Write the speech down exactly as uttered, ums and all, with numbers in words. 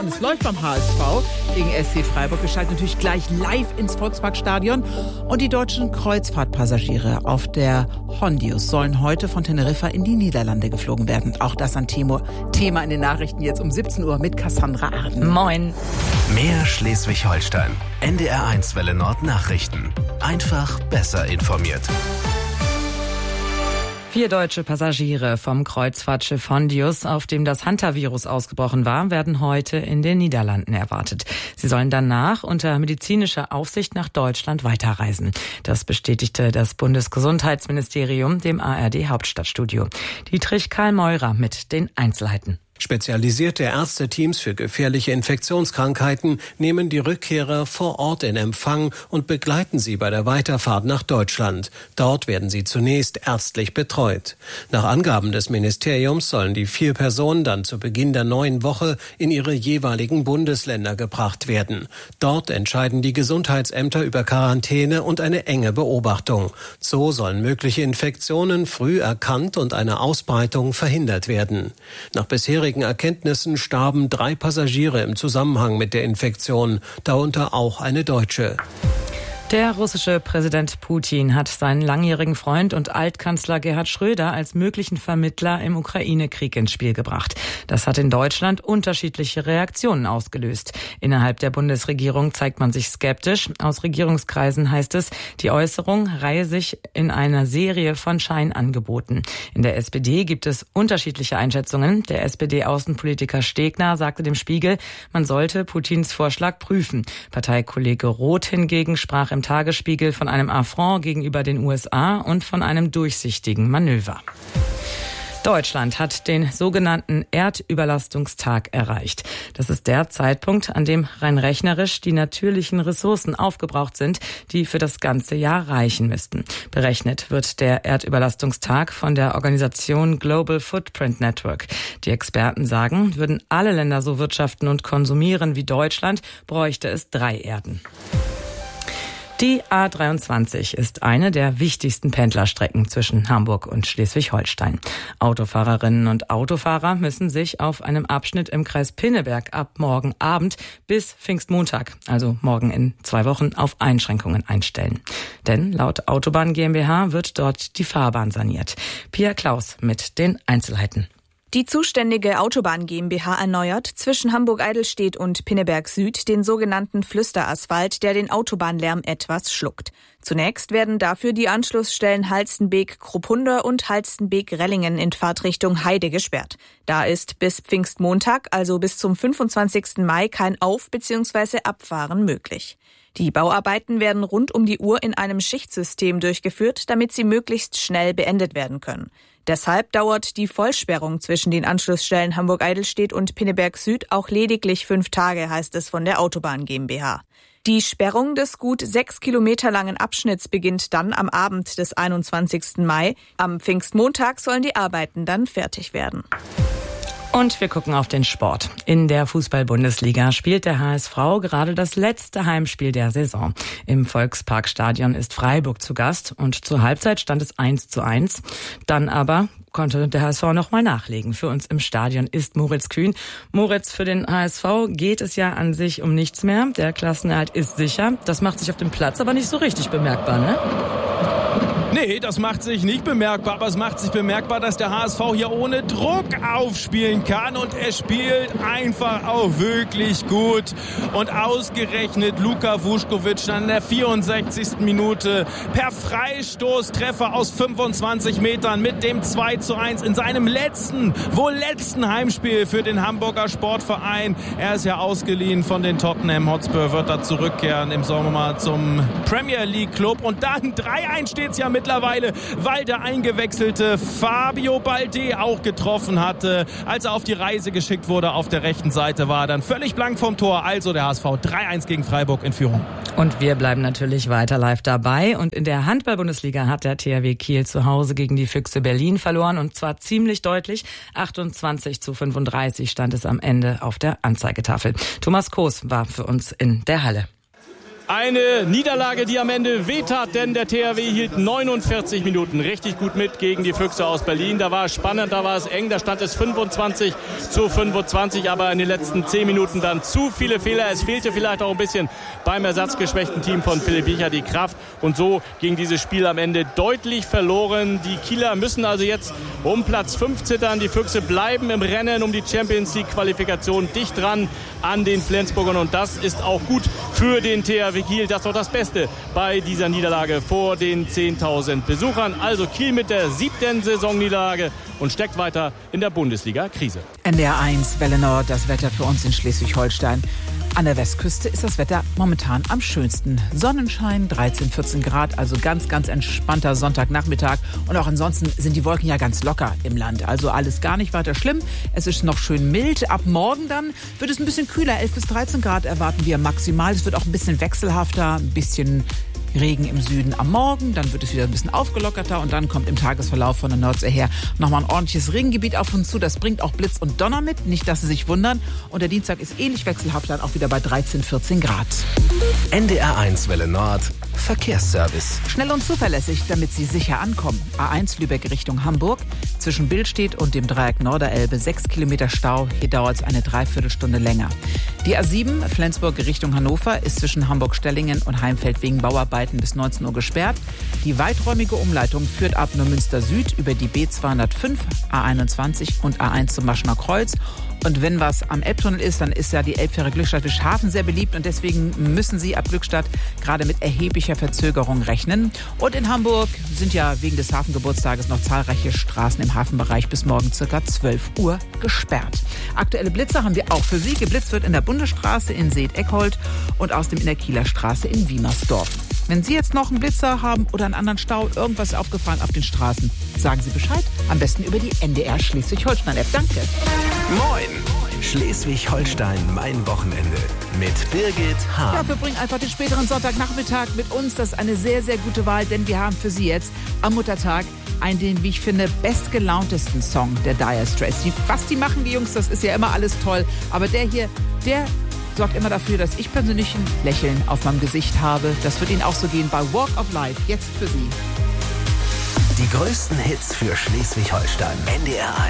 Es läuft beim H S V gegen S C Freiburg. Wir schalten natürlich gleich live ins Volksparkstadion. Und die deutschen Kreuzfahrtpassagiere auf der Hondius sollen heute von Teneriffa in die Niederlande geflogen werden. Auch das ein Thema in den Nachrichten jetzt um siebzehn Uhr mit Cassandra Arden. Moin. Mehr Schleswig-Holstein. N D R eins Welle Nord Nachrichten. Einfach besser informiert. Vier deutsche Passagiere vom Kreuzfahrtschiff Hondius, auf dem das Hantavirus ausgebrochen war, werden heute in den Niederlanden erwartet. Sie sollen danach unter medizinischer Aufsicht nach Deutschland weiterreisen. Das bestätigte das Bundesgesundheitsministerium dem A R D-Hauptstadtstudio. Dietrich Karl Meurer mit den Einzelheiten. Spezialisierte Ärzteteams für gefährliche Infektionskrankheiten nehmen die Rückkehrer vor Ort in Empfang und begleiten sie bei der Weiterfahrt nach Deutschland. Dort werden sie zunächst ärztlich betreut. Nach Angaben des Ministeriums sollen die vier Personen dann zu Beginn der neuen Woche in ihre jeweiligen Bundesländer gebracht werden. Dort entscheiden die Gesundheitsämter über Quarantäne und eine enge Beobachtung. So sollen mögliche Infektionen früh erkannt und eine Ausbreitung verhindert werden. Nach bisherigen Erkenntnissen starben drei Passagiere im Zusammenhang mit der Infektion, darunter auch eine Deutsche. Der russische Präsident Putin hat seinen langjährigen Freund und Altkanzler Gerhard Schröder als möglichen Vermittler im Ukraine-Krieg ins Spiel gebracht. Das hat in Deutschland unterschiedliche Reaktionen ausgelöst. Innerhalb der Bundesregierung zeigt man sich skeptisch. Aus Regierungskreisen heißt es, die Äußerung reihe sich in einer Serie von Scheinangeboten. In der S P D gibt es unterschiedliche Einschätzungen. Der S P D-Außenpolitiker Stegner sagte dem Spiegel, man sollte Putins Vorschlag prüfen. Parteikollege Roth hingegen sprach im Tagesspiegel von einem Affront gegenüber den U S A und von einem durchsichtigen Manöver. Deutschland hat den sogenannten Erdüberlastungstag erreicht. Das ist der Zeitpunkt, an dem rein rechnerisch die natürlichen Ressourcen aufgebraucht sind, die für das ganze Jahr reichen müssten. Berechnet wird der Erdüberlastungstag von der Organisation Global Footprint Network. Die Experten sagen, würden alle Länder so wirtschaften und konsumieren wie Deutschland, bräuchte es drei Erden. Die A dreiundzwanzig ist eine der wichtigsten Pendlerstrecken zwischen Hamburg und Schleswig-Holstein. Autofahrerinnen und Autofahrer müssen sich auf einem Abschnitt im Kreis Pinneberg ab morgen Abend bis Pfingstmontag, also morgen in zwei Wochen, auf Einschränkungen einstellen. Denn laut Autobahn GmbH wird dort die Fahrbahn saniert. Pia Klaus mit den Einzelheiten. Die zuständige Autobahn GmbH erneuert zwischen Hamburg-Eidelstedt und Pinneberg Süd den sogenannten Flüsterasphalt, der den Autobahnlärm etwas schluckt. Zunächst werden dafür die Anschlussstellen Halstenbek-Krupphunder und Halstenbek-Rellingen in Fahrtrichtung Heide gesperrt. Da ist bis Pfingstmontag, also bis zum fünfundzwanzigsten Mai, kein Auf- bzw. Abfahren möglich. Die Bauarbeiten werden rund um die Uhr in einem Schichtsystem durchgeführt, damit sie möglichst schnell beendet werden können. Deshalb dauert die Vollsperrung zwischen den Anschlussstellen Hamburg-Eidelstedt und Pinneberg Süd auch lediglich fünf Tage, heißt es von der Autobahn GmbH. Die Sperrung des gut sechs Kilometer langen Abschnitts beginnt dann am Abend des einundzwanzigsten Mai. Am Pfingstmontag sollen die Arbeiten dann fertig werden. Und wir gucken auf den Sport. In der Fußball-Bundesliga spielt der H S V gerade das letzte Heimspiel der Saison. Im Volksparkstadion ist Freiburg zu Gast und zur Halbzeit stand es eins zu eins. Dann aber konnte der H S V noch mal nachlegen. Für uns im Stadion ist Moritz Kühn. Moritz, für den H S V geht es ja an sich um nichts mehr. Der Klassenerhalt ist sicher. Das macht sich auf dem Platz aber nicht so richtig bemerkbar, ne? Nee, das macht sich nicht bemerkbar, aber es macht sich bemerkbar, dass der H S V hier ohne Druck aufspielen kann und er spielt einfach auch wirklich gut. Und ausgerechnet Luka Vuskovic an der vierundsechzigsten Minute per Freistoßtreffer aus fünfundzwanzig Metern mit dem zwei zu eins in seinem letzten, wohl letzten Heimspiel für den Hamburger Sportverein. Er ist ja ausgeliehen von den Tottenham Hotspur, wird da zurückkehren im Sommer zum Premier League Club und dann drei eins steht's ja mit mittlerweile, weil der eingewechselte Fabio Balde auch getroffen hatte. Als er auf die Reise geschickt wurde auf der rechten Seite, war er dann völlig blank vom Tor. Also der H S V drei eins gegen Freiburg in Führung. Und wir bleiben natürlich weiter live dabei. Und in der Handball-Bundesliga hat der T H W Kiel zu Hause gegen die Füchse Berlin verloren. Und zwar ziemlich deutlich. achtundzwanzig zu fünfunddreißig stand es am Ende auf der Anzeigetafel. Thomas Koos war für uns in der Halle. Eine Niederlage, die am Ende wehtat, denn der T H W hielt neunundvierzig Minuten richtig gut mit gegen die Füchse aus Berlin. Da war es spannend, da war es eng, da stand es fünfundzwanzig zu fünfundzwanzig, aber in den letzten zehn Minuten dann zu viele Fehler. Es fehlte vielleicht auch ein bisschen beim ersatzgeschwächten Team von Philipp Biecher die Kraft und so ging dieses Spiel am Ende deutlich verloren. Die Kieler müssen also jetzt um Platz fünf zittern. Die Füchse bleiben im Rennen um die Champions League Qualifikation dicht dran an den Flensburgern und das ist auch gut für den T H W Kiel. Das ist doch das Beste bei dieser Niederlage vor den zehntausend Besuchern. Also Kiel mit der siebten Saisonniederlage und steckt weiter in der Bundesliga-Krise. N D R eins, Welle Nord, das Wetter für uns in Schleswig-Holstein. An der Westküste ist das Wetter momentan am schönsten. Sonnenschein, dreizehn, vierzehn Grad, also ganz, ganz entspannter Sonntagnachmittag. Und auch ansonsten sind die Wolken ja ganz locker im Land. Also alles gar nicht weiter schlimm. Es ist noch schön mild. Ab morgen dann wird es ein bisschen kühler. elf bis dreizehn Grad erwarten wir maximal. Es wird auch ein bisschen wechselhafter, ein bisschen Regen im Süden am Morgen, dann wird es wieder ein bisschen aufgelockerter und dann kommt im Tagesverlauf von der Nordsee her nochmal ein ordentliches Regengebiet auf uns zu. Das bringt auch Blitz und Donner mit, nicht, dass Sie sich wundern. Und der Dienstag ist ähnlich wechselhaft, dann auch wieder bei dreizehn, vierzehn Grad. N D R eins Welle Nord, Verkehrsservice. Schnell und zuverlässig, damit Sie sicher ankommen. A eins Lübeck Richtung Hamburg. Zwischen Billstedt und dem Dreieck Norderelbe sechs Kilometer Stau. Hier dauert es eine Dreiviertelstunde länger. Die A sieben Flensburg Richtung Hannover ist zwischen Hamburg-Stellingen und Heimfeld wegen Bauarbeiten bis neunzehn Uhr gesperrt. Die weiträumige Umleitung führt ab Neumünster Süd über die B zweihundertfünf, A einundzwanzig und A eins zum Maschener Kreuz. Und wenn was am Elbtunnel ist, dann ist ja die Elbfähre Glückstadt-Wischhafen sehr beliebt und deswegen müssen Sie ab Glückstadt gerade mit erheblicher Verzögerung rechnen. Und in Hamburg sind ja wegen des Hafengeburtstages noch zahlreiche Straßen im Hafenbereich bis morgen ca. zwölf Uhr gesperrt. Aktuelle Blitze haben wir auch für Sie. Geblitzt wird in der Bundesstraße in Seet-Eckhold und außerdem in der Kieler Straße in Wiemersdorf. Wenn Sie jetzt noch einen Blitzer haben oder einen anderen Stau, irgendwas aufgefallen auf den Straßen, sagen Sie Bescheid. Am besten über die N D R Schleswig-Holstein-App. Danke. Moin! Schleswig-Holstein, mein Wochenende mit Birgit Hahn. Ja, wir bringen einfach den späteren Sonntagnachmittag mit uns. Das ist eine sehr, sehr gute Wahl, denn wir haben für Sie jetzt am Muttertag einen, den, wie ich finde, bestgelauntesten Song der Dire Straits. Die, was die machen, die Jungs, das ist ja immer alles toll. Aber der hier, der sorgt immer dafür, dass ich persönlich ein Lächeln auf meinem Gesicht habe. Das wird Ihnen auch so gehen bei Walk of Life. Jetzt für Sie. Die größten Hits für Schleswig-Holstein. N D R eins.